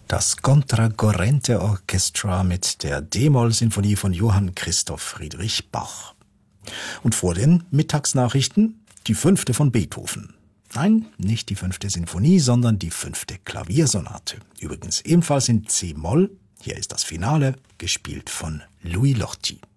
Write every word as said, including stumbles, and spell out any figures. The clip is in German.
Das Contracorrente Orchestra mit der D-Moll-Sinfonie von Johann Christoph Friedrich Bach. Und vor den Mittagsnachrichten die fünfte von Beethoven. Nein, nicht die fünfte Sinfonie, sondern die fünfte Klaviersonate. Übrigens ebenfalls in C-Moll. Hier ist das Finale, gespielt von Louis Lorty.